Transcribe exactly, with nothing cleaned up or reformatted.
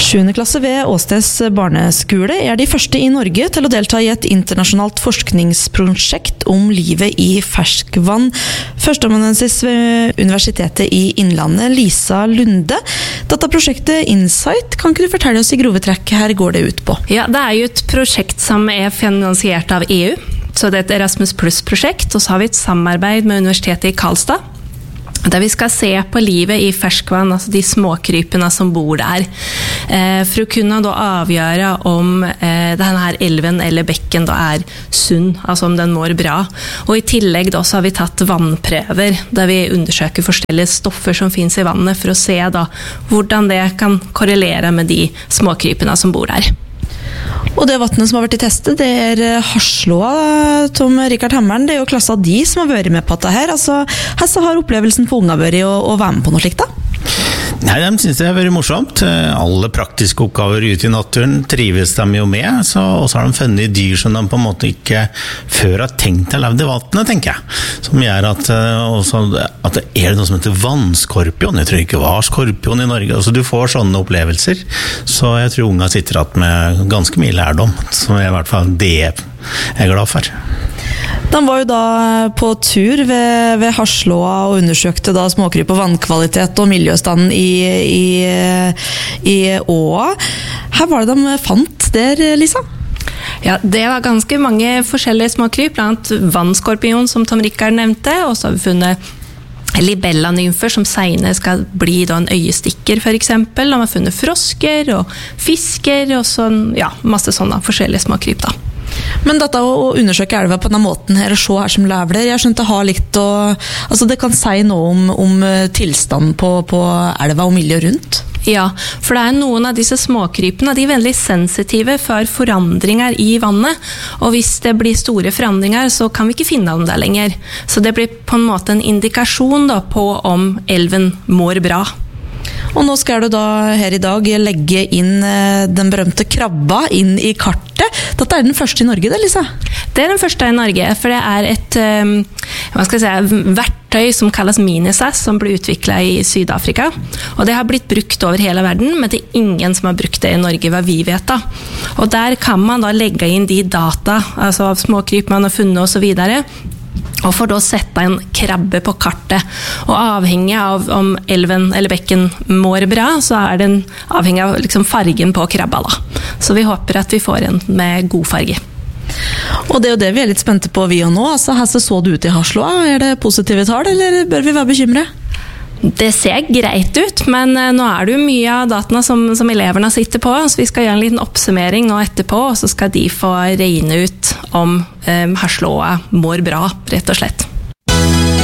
sjuende klasse ved Åstes barneskole er de første i Norge til å delta i et internasjonalt forskningsprosjekt om livet i ferskvann. Førsteamanuensis ved Universitetet i Innlandet, Lisa Lunde. Dette prosjektet Insight, kan ikke du fortelle oss i grove trekk her går det ut på? Ja, det er jo et prosjekt som er finansiert av E U, så det er et Erasmus Plus-prosjekt, og så har vi et samarbeid med Universitetet i Karlstad, der vi skal se på livet i ferskvann, altså de småkrypene som bor der, eh, for å kunne da avgjøre om eh, denne her elven eller bekken da er sunn, altså om den mår bra. Og i tillegg da så har vi tatt vannprøver, der vi undersøker forskjellige stoffer som finnes i vannet, for å se da hvordan det kan korrelere med de småkrypene som bor der. Og det vattnet som har vært i testet, det er Haslåa, Tom Rikard Hammeren. Det er jo klassa de som har vært med på dette her. Altså, hvordan har opplevelsen for unga vært å, å være med på noe slikt da? Nei, de synes det er veldig morsomt. Alle praktiske oppgaver ute i naturen trives de jo med, så, og så har de funnet dyr som de på en måte ikke før har tenkt til å leve i vattnet, tenker jeg. Som gjør at, også, at det er noe som heter vannskorpion. Jeg tror ikke det var skorpion i Norge. Altså, du får sånne opplevelser, så jeg tror unga sitter igjen med ganske mye lærdom, som er i hvert fall det jeg er glad for. De var jo da på tur ved, ved Haslåa og undersøkte da småkryp og vannkvalitet og miljøstanden i, i, i åa. Her var det de fant der, Lisa? Ja, det var ganske mange forskjellige småkryp, blant annet vannskorpion, som Tom Rikard nevnte, og så har vi funnet libellanymfer som senere skal bli da en øyestikker for eksempel. De har funnet frosker og fisker og sånn, ja, masse sånne forskjellige småkryp da. Men dette å undersøke elva på denne måten her og se her som lever der, jeg skjønte det har litt å, altså det kan si noe om, om tilstanden på, på elva og miljøet rundt? Ja, for det er noen av disse småkrypene, de er veldig sensitive for forandringer i vannet, og hvis det blir store forandringer, så kan vi ikke finne dem der lenger. Så det blir på en måte en indikasjon da, på om elven mår bra. Og nå skal du da her i dag legge inn den berømte krabba inn i kartet. Dette er den første i Norge, det, Lisa? Det er den første i Norge, for det er et hva skal jeg si, verktøy som kalles Minisas, som ble utviklet i Sydafrika. Og det har blitt brukt over hele verden, men det er ingen som har brukt det i Norge, hva vi vet da. Og der kan man da legge inn de data, altså av småkryp man har funnet og så videre, og får da sette en krabbe på kartet. Og avhengig av om elven eller bekken mår bra, så er den avhengig av liksom fargen på krabba da. Så vi håper at vi får en med god farge. Og det er jo det vi er litt spente på vi og nå. Altså, her så du ut i Haslåa. Er det positive tall, eller bør vi være bekymret? Det ser greit ut, men nå er det jo mye av dataene som, som eleverne sitter på, så vi skal gjøre en liten oppsummering nå etterpå, og så skal de få regne ut om um, Haslåa mår bra, rett og slett.